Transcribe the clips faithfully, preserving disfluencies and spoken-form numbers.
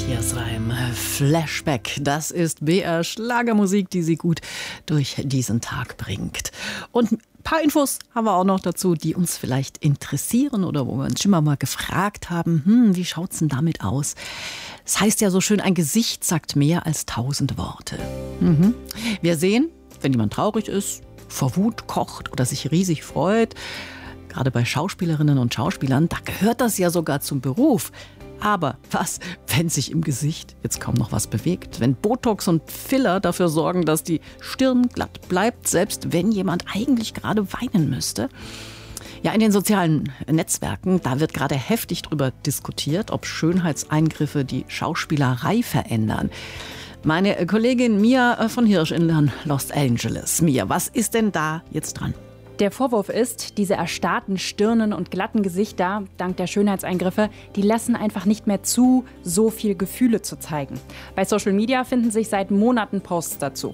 Matthias Reim, Flashback, das ist B R Schlagermusik, die sie gut durch diesen Tag bringt. Und ein paar Infos haben wir auch noch dazu, die uns vielleicht interessieren oder wo wir uns schon mal gefragt haben, hm, wie schaut's denn damit aus? Es das heißt ja so schön, ein Gesicht sagt mehr als tausend Worte. Mhm. Wir sehen, wenn jemand traurig ist, vor Wut kocht oder sich riesig freut, gerade bei Schauspielerinnen und Schauspielern, da gehört das ja sogar zum Beruf. Aber was, wenn sich im Gesicht jetzt kaum noch was bewegt? Wenn Botox und Filler dafür sorgen, dass die Stirn glatt bleibt, selbst wenn jemand eigentlich gerade weinen müsste? Ja, in den sozialen Netzwerken, da wird gerade heftig drüber diskutiert, ob Schönheitseingriffe die Schauspielerei verändern. Meine Kollegin Mia von Hirsch in Los Angeles. Mia, was ist denn da jetzt dran? Der Vorwurf ist, diese erstarrten Stirnen und glatten Gesichter, dank der Schönheitseingriffe, die lassen einfach nicht mehr zu, so viel Gefühle zu zeigen. Bei Social Media finden sich seit Monaten Posts dazu.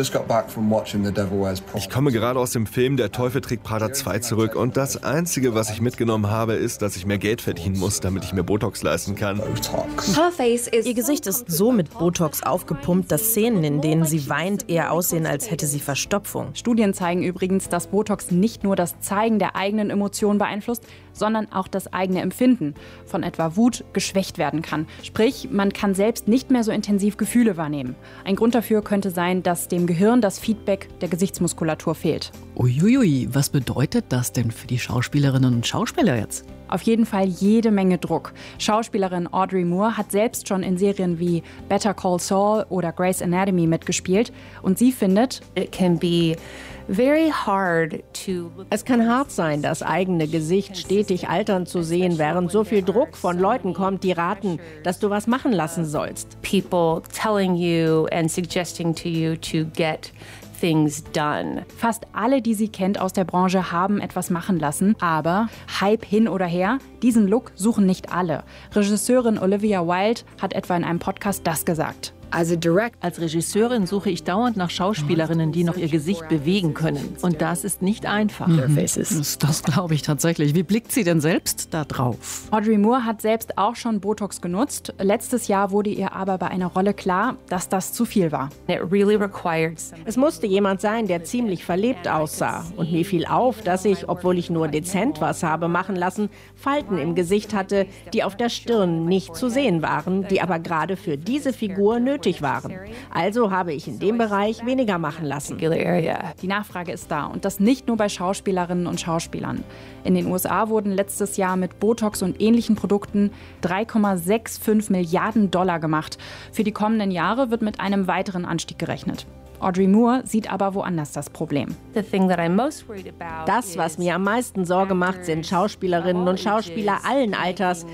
Ich komme gerade aus dem Film Der Teufel trägt Prada zwei zurück und das Einzige, was ich mitgenommen habe, ist, dass ich mehr Geld verdienen muss, damit ich mir Botox leisten kann. Ihr Gesicht ist so mit Botox aufgepumpt, dass Szenen, in denen sie weint, eher aussehen, als hätte sie Verstopfung. Studien zeigen übrigens, dass Botox nicht nur das Zeigen der eigenen Emotionen beeinflusst, sondern auch das eigene Empfinden von etwa Wut geschwächt werden kann. Sprich, man kann selbst nicht mehr so intensiv Gefühle wahrnehmen. Ein Grund dafür könnte sein, dass dem Gehirn das Feedback der Gesichtsmuskulatur fehlt. Uiuiui, was bedeutet das denn für die Schauspielerinnen und Schauspieler jetzt? Auf jeden Fall jede Menge Druck. Schauspielerin Audrey Moore hat selbst schon in Serien wie Better Call Saul oder Grey's Anatomy mitgespielt. Und sie findet, It can be very hard to Es kann hart sein, das eigene Gesicht stetig altern zu sehen, während so viel Druck von Leuten kommt, die raten, dass du was machen lassen sollst. people telling you and suggesting to you to get things done. fast alle, die sie kennt aus der Branche, haben etwas machen lassen. Aber Hype hin oder her, diesen Look suchen nicht alle. Regisseurin Olivia Wilde hat etwa in einem Podcast das gesagt. Als Regisseurin suche ich dauernd nach Schauspielerinnen, die noch ihr Gesicht bewegen können. Und das ist nicht einfach. Mhm. Das, das glaube ich tatsächlich. Wie blickt sie denn selbst da drauf? Audrey Moore hat selbst auch schon Botox genutzt. Letztes Jahr wurde ihr aber bei einer Rolle klar, dass das zu viel war. It really required some Es musste jemand sein, der ziemlich verlebt aussah. Und mir fiel auf, dass ich, obwohl ich nur dezent was habe machen lassen, Falten im Gesicht hatte, die auf der Stirn nicht zu sehen waren, die aber gerade für diese Figur nötig waren. Also habe ich in dem Bereich weniger machen lassen. area. Die Nachfrage ist da und das nicht nur bei Schauspielerinnen und Schauspielern. In den U S A wurden letztes Jahr mit Botox und ähnlichen Produkten drei Komma fünfundsechzig Milliarden Dollar gemacht. Für die kommenden Jahre wird mit einem weiteren Anstieg gerechnet. Audrey Moore sieht aber woanders das Problem. The thing that I'm most worried about Das, was mir am meisten Sorge macht, sind Schauspielerinnen und Schauspieler allen Alters,